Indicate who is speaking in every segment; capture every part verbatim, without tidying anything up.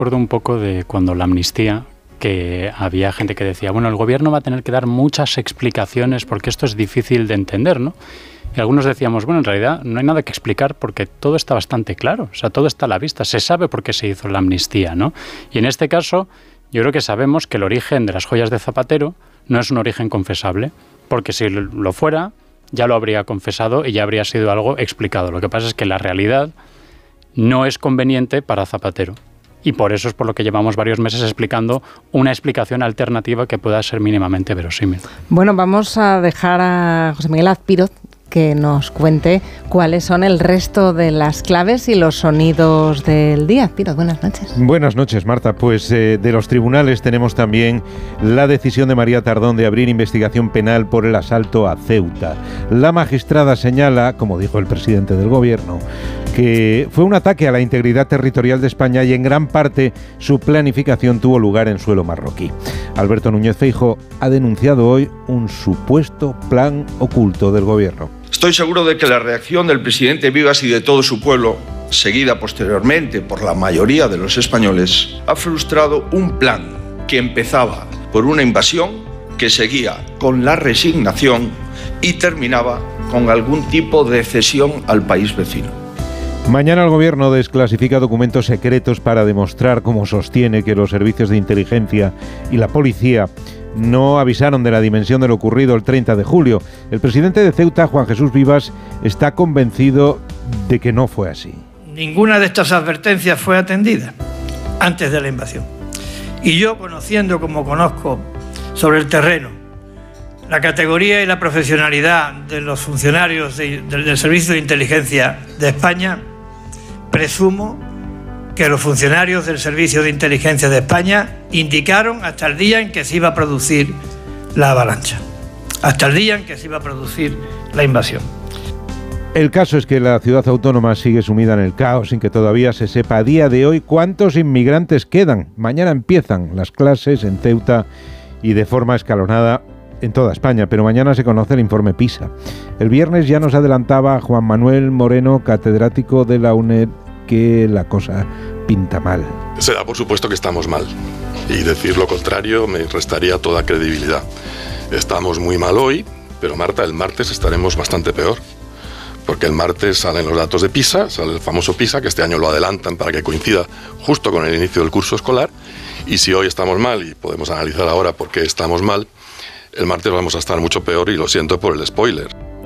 Speaker 1: Recuerdo un poco de cuando la amnistía, que había gente que decía, bueno, el gobierno va a tener que dar muchas explicaciones porque esto es difícil de entender, ¿no? Y algunos decíamos, bueno, en realidad no hay nada que explicar porque todo está bastante claro, o sea, todo está a la vista, se sabe por qué se hizo la amnistía, ¿no? Y en este caso, yo creo que sabemos que el origen de las joyas de Zapatero no es un origen confesable, porque si lo fuera, ya lo habría confesado y ya habría sido algo explicado. Lo que pasa es que la realidad no es conveniente para Zapatero. Y por eso es por lo que llevamos varios meses explicando una explicación alternativa que pueda ser mínimamente verosímil.
Speaker 2: Bueno, vamos a dejar a José Miguel Azpiroz que nos cuente cuáles son el resto de las claves y los sonidos del día. Azpiroz, buenas noches.
Speaker 3: Buenas noches, Marta. Pues eh, de los tribunales tenemos también la decisión de María Tardón de abrir investigación penal por el asalto a Ceuta. La magistrada señala, como dijo el presidente del gobierno, que fue un ataque a la integridad territorial de España y en gran parte su planificación tuvo lugar en suelo marroquí. Alberto Núñez Feijóo ha denunciado hoy un supuesto plan oculto del gobierno.
Speaker 4: Estoy seguro de que la reacción del presidente Vivas y de todo su pueblo, seguida posteriormente por la mayoría de los españoles, ha frustrado un plan que empezaba por una invasión, que seguía con la resignación y terminaba con algún tipo de cesión al país vecino.
Speaker 3: Mañana el gobierno desclasifica documentos secretos para demostrar, como sostiene, que los servicios de inteligencia y la policía no avisaron de la dimensión de lo ocurrido el treinta de julio. El presidente de Ceuta, Juan Jesús Vivas, está convencido de que no fue así.
Speaker 5: Ninguna de estas advertencias fue atendida antes de la invasión. Y yo, conociendo como conozco sobre el terreno, la categoría y la profesionalidad de los funcionarios de, de, del Servicio de Inteligencia de España, presumo que los funcionarios del Servicio de Inteligencia de España indicaron hasta el día en que se iba a producir la avalancha, hasta el día en que se iba a producir la invasión.
Speaker 3: El caso es que la ciudad autónoma sigue sumida en el caos sin que todavía se sepa a día de hoy cuántos inmigrantes quedan. Mañana empiezan las clases en Ceuta y de forma escalonada en toda España, pero mañana se conoce el informe PISA. El viernes ya nos adelantaba Juan Manuel Moreno, catedrático de la UNED, que la cosa pinta mal.
Speaker 6: Se da por supuesto que estamos mal, y decir lo contrario me restaría toda credibilidad. Estamos muy mal hoy, pero Marta, el martes estaremos bastante peor, porque el martes salen los datos de PISA, sale el famoso PISA, que este año lo adelantan para que coincida justo con el inicio del curso escolar, y si hoy estamos mal, y podemos analizar ahora por qué estamos mal, el martes vamos a estar mucho peor, y lo siento por el spoiler.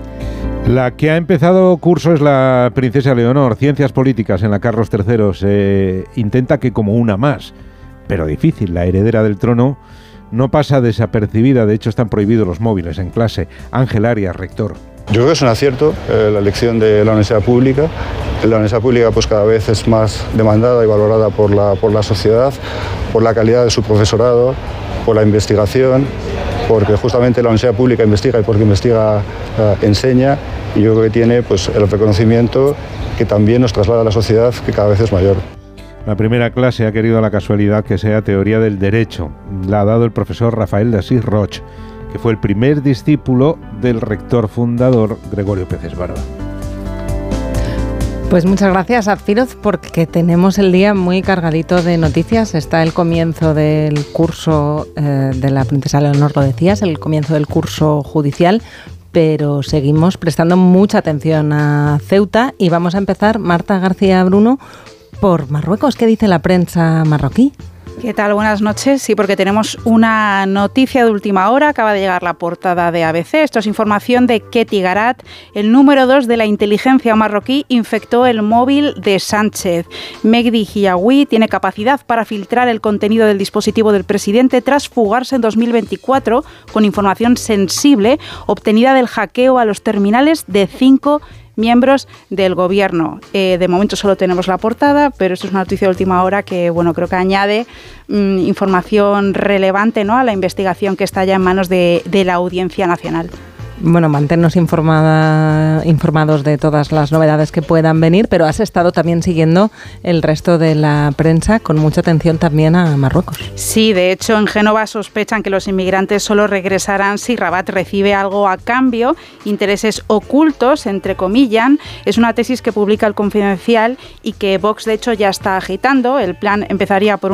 Speaker 3: La que ha empezado curso es la princesa Leonor, Ciencias Políticas en la Carlos tercero. Se intenta que como una más, pero difícil. La heredera del trono no pasa desapercibida, de hecho están prohibidos los móviles en clase. Ángel Arias, rector.
Speaker 7: Yo creo que es un acierto eh, la elección de la universidad pública. La universidad pública pues cada vez es más demandada y valorada por la, por la sociedad, por la calidad de su profesorado, por la investigación, porque justamente la universidad pública investiga y porque investiga eh, enseña, y yo creo que tiene pues el reconocimiento que también nos traslada a la sociedad, que cada vez es mayor.
Speaker 3: La primera clase ha querido la casualidad que sea teoría del derecho. La ha dado el profesor Rafael de Asís Roch, que fue el primer discípulo del rector fundador Gregorio Peces Barba.
Speaker 2: Pues muchas gracias, Azpiroz, porque tenemos el día muy cargadito de noticias. Está el comienzo del curso eh, de la princesa Leonor, lo decías, el comienzo del curso judicial, pero seguimos prestando mucha atención a Ceuta y vamos a empezar, Marta García Bruno, por Marruecos. ¿Qué dice la prensa marroquí?
Speaker 8: ¿Qué tal? Buenas noches. Sí, porque tenemos una noticia de última hora. Acaba de llegar la portada de A B C. Esto es información de Ketty Garat. El número dos de la inteligencia marroquí infectó el móvil de Sánchez. Megdi Hiyaoui tiene capacidad para filtrar el contenido del dispositivo del presidente tras fugarse en dos mil veinticuatro con información sensible obtenida del hackeo a los terminales de cinco miembros del gobierno. Eh, de momento solo tenemos la portada, pero esto es una noticia de última hora que, bueno, creo que añade mmm, información relevante, ¿no?, a la investigación que está ya en manos de, de la Audiencia Nacional.
Speaker 2: Bueno, manténnos informada, informados de todas las novedades que puedan venir, pero has estado también siguiendo el resto de la prensa con mucha atención también a Marruecos.
Speaker 8: Sí, de hecho en Génova sospechan que los inmigrantes solo regresarán si Rabat recibe algo a cambio, intereses ocultos, entre comillas. Es una tesis que publica El Confidencial y que Vox de hecho ya está agitando. El plan empezaría por